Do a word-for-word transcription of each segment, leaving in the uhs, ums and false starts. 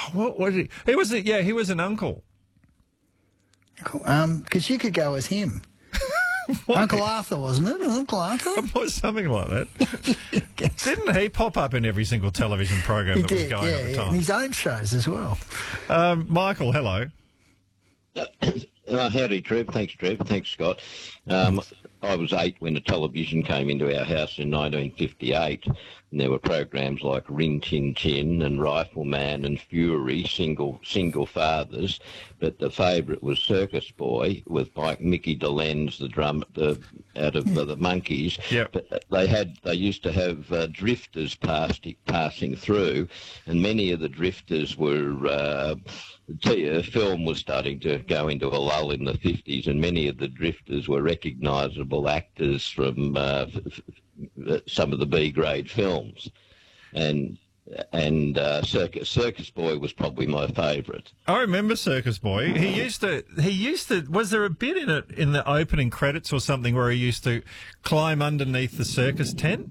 What was he? He was, a, yeah, he was an uncle. Um, because you could go as him. Uncle Arthur, wasn't it? Uncle Arthur? It was something like that. Didn't he pop up in every single television program He that did, was going yeah, at the yeah, time? and his own shows as well. Um, Michael, hello. Uh, howdy, Trev. Thanks, Trev. Thanks, Scott. Um, I was eight when the television came into our house in nineteen fifty-eight, and there were programs like Rin Tin Tin and Rifleman and Fury, single single fathers. But the favourite was Circus Boy with like Mickey DeLenz, the drum, the out of uh, the Monkees. Yep. But they had they used to have uh, drifters past, passing through, and many of the drifters were. Uh, The film was starting to go into a lull in the fifties, and many of the drifters were recognisable actors from uh, f- f- some of the B-grade films. And and uh, Circus, Circus Boy was probably my favourite. I remember Circus Boy. He used to. He used to. Was there a bit in it in the opening credits or something where he used to climb underneath the circus tent?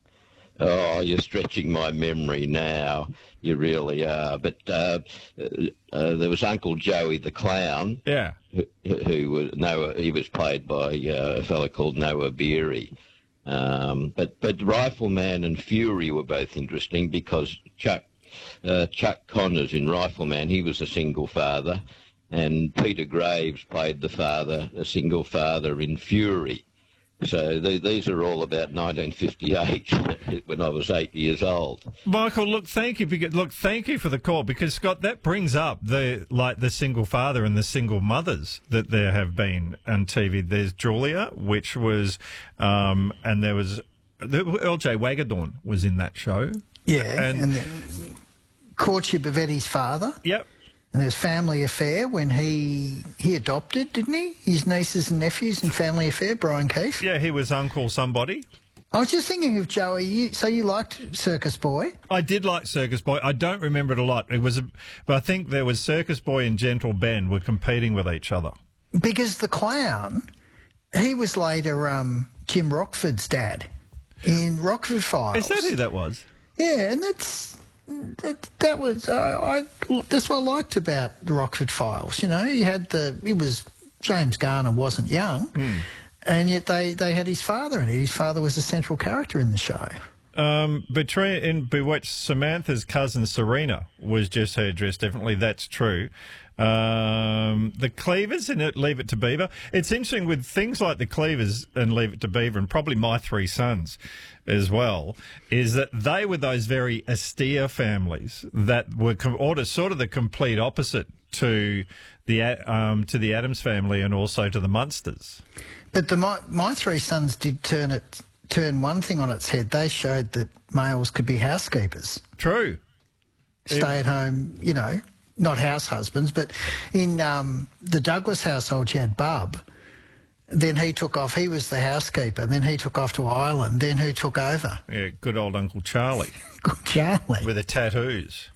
Oh, you're stretching my memory now. You really are. But uh, uh, there was Uncle Joey the Clown. Yeah. Who, who was Noah? He was played by uh, a fella called Noah Beery. Um, but but Rifleman and Fury were both interesting because Chuck uh, Chuck Connors in Rifleman, he was a single father, and Peter Graves played the father, a single father in Fury. So th- these are all about nineteen fifty-eight, when I was eight years old. Michael, look, thank you. Because, look, thank you for the call because Scott, that brings up the like the single father and the single mothers that there have been on T V. There's Julia, which was, um, and there was L J Wagadorn was in that show. Yeah, and, and the courtship of Eddie's father. Yep. And there's Family Affair when he he adopted, didn't he? His nieces and nephews in Family Affair, Brian Keefe. Yeah, he was Uncle Somebody. I was just thinking of Joey. You, so you liked Circus Boy? I did like Circus Boy. I don't remember it a lot. It was, a, but I think there was Circus Boy and Gentle Ben were competing with each other. Because the clown, he was later um, Jim Rockford's dad in Rockford Files. Is that who that was? Yeah, and that's that, that was uh, I. That's what I liked about the Rockford Files. You know, he had the. It was James Garner wasn't young, Hmm. and yet they they had his father in it. His father was a central character in the show. Um, between in Bewitched, Samantha's cousin Serena was just her dress. Definitely, that's true. Um, the Cleavers in it, Leave It to Beaver. It's interesting with things like the Cleavers and Leave It to Beaver, and probably My Three Sons as well, is that they were those very austere families that were com- or sort of the complete opposite to the um, to the Addams family and also to the Munsters. But the My, My Three Sons did turn it turn one thing on its head. They showed that males could be housekeepers. True. Stay at home, you know, not house husbands, but in um, the Douglas household, you had Bub. Then he took off. He was the housekeeper. Then he took off to Ireland. Then who took over? Yeah, good old Uncle Charlie. Good Charlie. With the tattoos.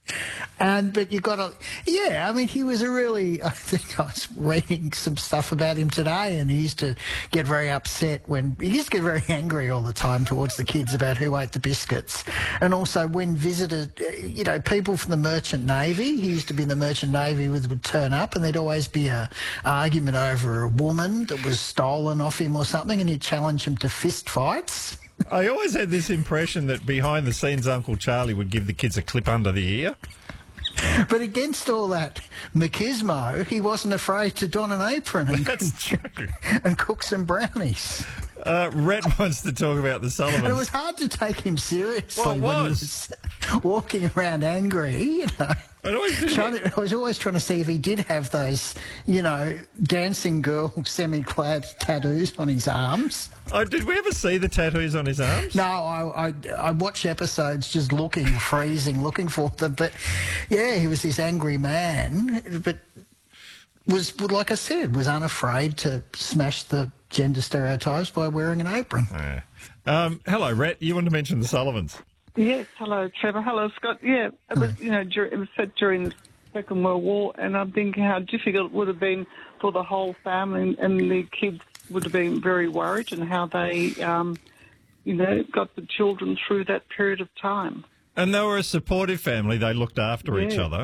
And but you got to, yeah. I mean, he was a really. I think I was reading some stuff about him today, and he used to get very upset when he used to get very angry all the time towards the kids about who ate the biscuits, and also when visited, you know, people from the Merchant Navy. He used to be in the Merchant Navy, would would turn up, and there'd always be a argument over a woman that was stolen off him or something, and he'd challenge him to fist fights. I always had this impression that behind the scenes Uncle Charlie would give the kids a clip under the ear. But against all that machismo, he wasn't afraid to don an apron and, That's true. and cook some brownies. Uh, Rhett wants to talk about the Sullivans. And it was hard to take him seriously Well, it when he was. was walking around angry, you know. I always did Trying to, I was always trying to see if he did have those, you know, dancing girl semi-clad tattoos on his arms. Oh, did we ever see the tattoos on his arms? No, I, I, I watched episodes just looking, freezing, looking for them. But, yeah, he was this angry man, but was, like I said, was unafraid to smash the gender stereotypes by wearing an apron. Yeah. Um, hello, Rhett. You want to mention the Sullivans? Yes, hello, Trevor. Hello, Scott. Yeah, it was, you know, dur- it was set during the Second World War, and I'm thinking how difficult it would have been for the whole family, and, and the kids would have been very worried, and how they, um, you know, got the children through that period of time. And they were a supportive family. They looked after Yeah. each other.